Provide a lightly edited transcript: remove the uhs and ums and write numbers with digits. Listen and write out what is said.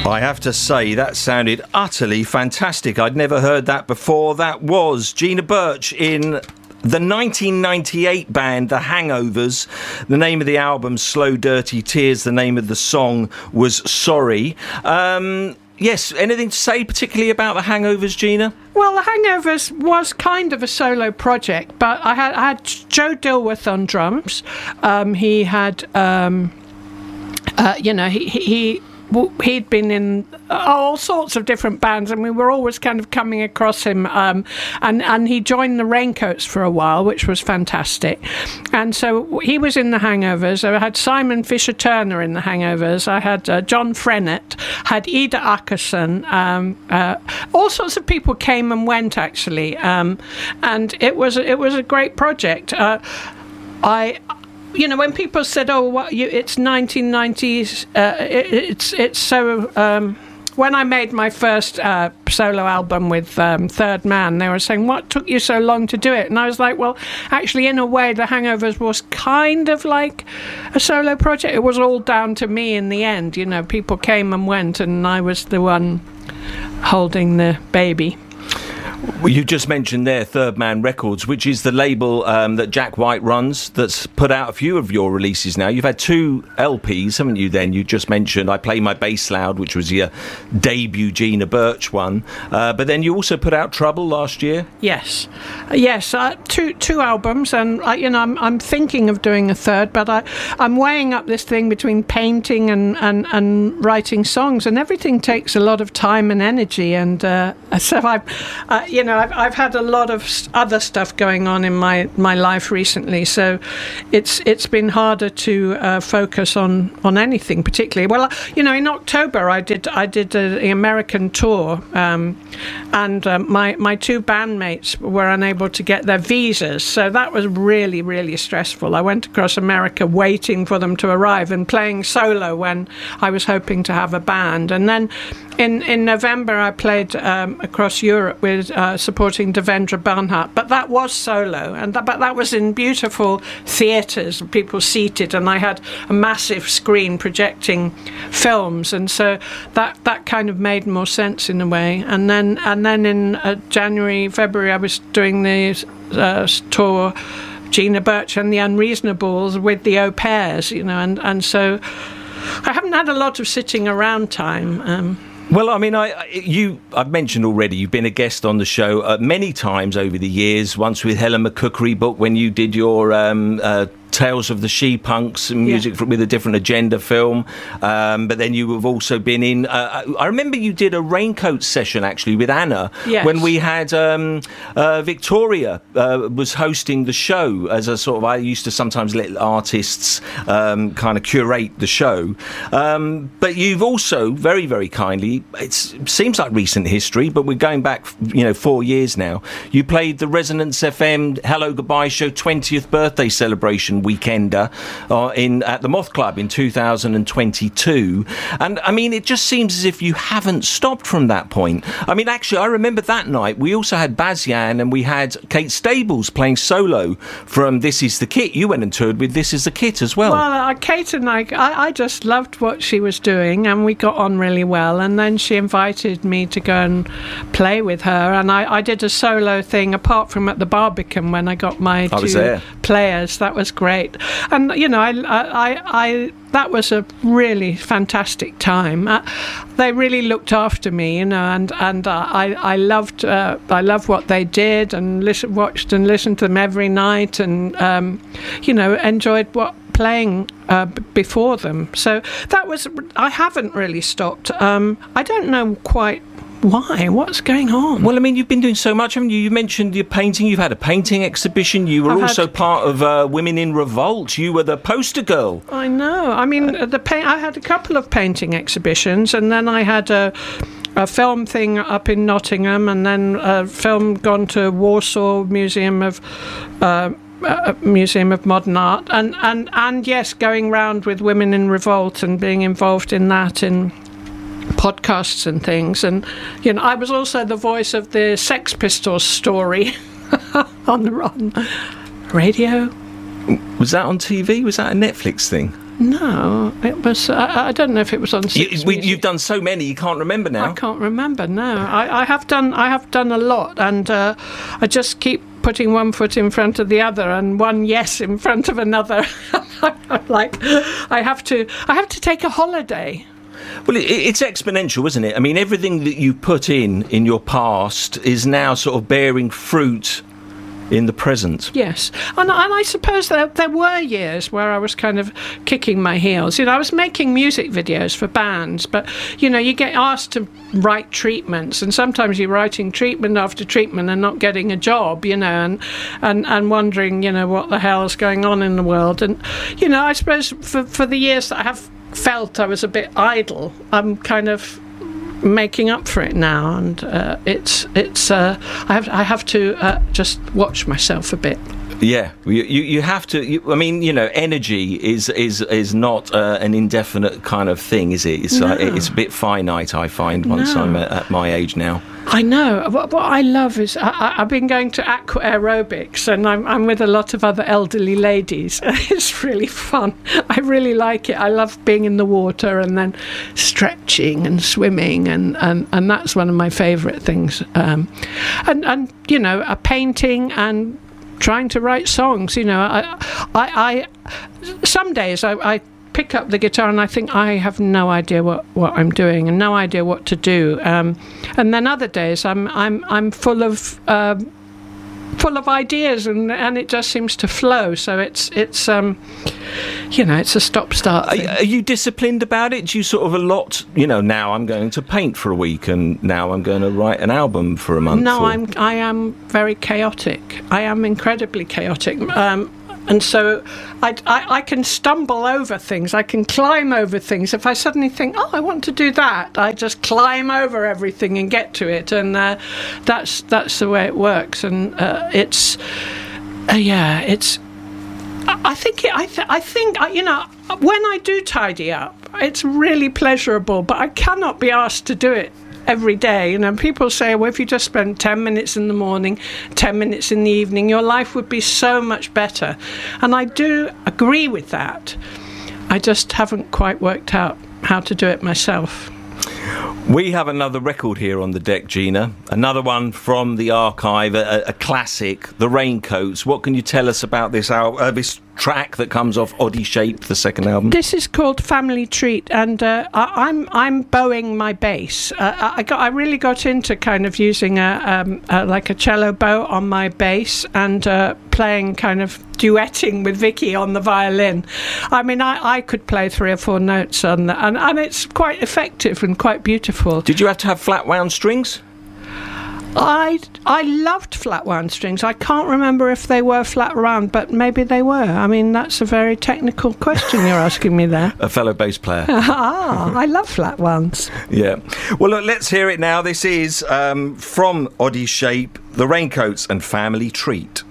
I have to say, that sounded utterly fantastic. I'd never heard that before. That was Gina Birch in the 1998 band The Hangovers. The name of the album, Slow Dirty Tears. The name of the song was Sorry. Yes, anything to say particularly about The Hangovers, Gina? Well, The Hangovers was kind of a solo project, but I had Joe Dilworth on drums. He had, he'd been in all sorts of different bands, and we were always kind of coming across him. And he joined the Raincoats for a while, which was fantastic. And so he was in the Hangovers. I had Simon Fisher-Turner in the Hangovers. I had John Frennett, had Ida Ackerson. All sorts of people came and went, actually. And it was a great project. When people said, it's 1990s, it's so... when I made my first solo album with Third Man, they were saying, what took you so long to do it? And I was like, well, actually, in a way, The Hangovers was kind of like a solo project. It was all down to me in the end. You know, people came and went, and I was the one holding the baby. Well, you just mentioned there Third Man Records, which is the label that Jack White runs, that's put out a few of your releases now. You've had 2 LPs, haven't you, then? You just mentioned I Play My Bass Loud, which was your debut Gina Birch one. But then you also put out Trouble last year? Yes. Two albums, and I'm thinking of doing a third, but I'm weighing up this thing between painting and writing songs, and everything takes a lot of time and energy, and so I've had a lot of other stuff going on in my life recently, so it's been harder to focus on anything particularly. Well, in October I did the American tour, and my 2 bandmates were unable to get their visas, so that was really, really stressful. I went across America waiting for them to arrive and playing solo when I was hoping to have a band, and then in November I played across Europe with supporting Devendra Banhart, but that was solo, but that was in beautiful theatres, people seated, and I had a massive screen projecting films, and so that kind of made more sense in a way. And then in January, February, I was doing the tour, Gina Birch and the Unreasonables with the Au Pairs, and so I haven't had a lot of sitting around time. Well, I mean, I've mentioned already, you've been a guest on the show many times over the years, once with Helen McCookery book when you did your Tales of the She-Punks and music with a Different Agenda film, but then you have also been in I remember you did a Raincoat session actually with Anna. Yes. When we had Victoria was hosting the show as a sort of, I used to sometimes let artists kind of curate the show, but you've also very, very kindly, it seems like recent history, but we're going back 4 years now, you played the Resonance FM Hello Goodbye Show 20th birthday celebration weekender at the Moth Club in 2022, and I mean, it just seems as if you haven't stopped from that point. I mean, actually, I remember that night we also had Bazian and we had Kate Stables playing solo from This Is the Kit. You went and toured with This Is the Kit as well. Well, Kate and I just loved what she was doing, and we got on really well, and then she invited me to go and play with her, and I did a solo thing apart from at the Barbican when I got my 2 players. That was great. And I that was a really fantastic time. They really looked after me, and I loved what they did, and watched and listened to them every night, and enjoyed playing before them. So that was, I haven't really stopped. I don't know quite why. What's going on? Well, I mean, you've been doing so much, haven't you? You mentioned your painting. You've had a painting exhibition. You were also part of Women in Revolt. You were the poster girl. I know. I mean, I had a couple of painting exhibitions, and then I had a film thing up in Nottingham, and then a film gone to Warsaw Museum of Modern Art, and yes, going round with Women in Revolt and being involved in that in podcasts and things, and I was also the voice of the Sex Pistols story on radio. Was that on TV? Was that a Netflix thing? No, it was. I don't know if it was on. You've done so many, you can't remember now. I can't remember. No, I have done. I have done a lot, and I just keep putting one foot in front of the other and one yes in front of another. Like, I have to take a holiday. Well, it's exponential, isn't it? I mean, everything that you put in your past is now sort of bearing fruit in the present. Yes, and I suppose there were years where I was kind of kicking my heels. I was making music videos for bands, but you get asked to write treatments, and sometimes you're writing treatment after treatment and not getting a job, and wondering, what the hell is going on in the world. And I suppose for the years that I have felt I was a bit idle, I'm kind of making up for it now, and I have to just watch myself a bit. Yeah, you have to. I mean, energy is not an indefinite kind of thing, is it? It's it's a bit finite, I find, once I'm at my age now. I know. What I love is I've been going to aqua aerobics, and I'm with a lot of other elderly ladies. It's really fun. I really like it. I love being in the water and then stretching and swimming, and that's one of my favourite things. And a painting and trying to write songs. I some days I pick up the guitar and I think I have no idea what I'm doing and no idea what to do, and then other days I'm full of ideas, and it just seems to flow. So it's it's a stop-start thing. Are you disciplined about it? Do you sort of allot, now I'm going to paint for a week and now I'm going to write an album for a month? No, I am very chaotic. I am incredibly chaotic. And so I can stumble over things. I can climb over things. If I suddenly think, I want to do that, I just climb over everything and get to it. And that's the way it works. And it's. I think when I do tidy up, it's really pleasurable. But I cannot be asked to do it every day. People say, well, if you just spend 10 minutes in the morning, 10 minutes in the evening, your life would be so much better. And I do agree with that. I just haven't quite worked out how to do it myself. We have another record here on the deck, Gina. Another one from the archive, a classic, The Raincoats. What can you tell us about this this track that comes off Oddie Shape, the second album? This is called Family Treat, and I'm bowing my bass. I really got into kind of using like a cello bow on my bass and playing kind of duetting with Vicky on the violin. I mean, I could play 3 or 4 notes on that, and it's quite effective and quite beautiful. Did you have to have flat wound strings? I loved flat wound strings. I can't remember if they were flat wound, but maybe they were. I mean, that's a very technical question you're asking me there. A fellow bass player. I love flat wounds. Yeah. Well, look, let's hear it now. This is from Oddie Shape, The Raincoats and Family Treat.